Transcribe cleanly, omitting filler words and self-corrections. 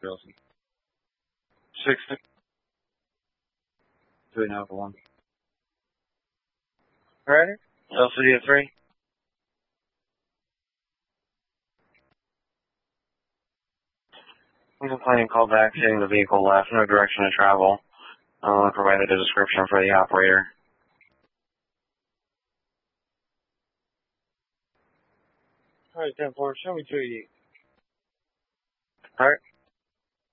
60. 391. Ready? LCD at 3. I'm planning call back, hitting the vehicle left, no direction to travel. I provided a description for the operator. Alright, 10-4, show me 288. Alright.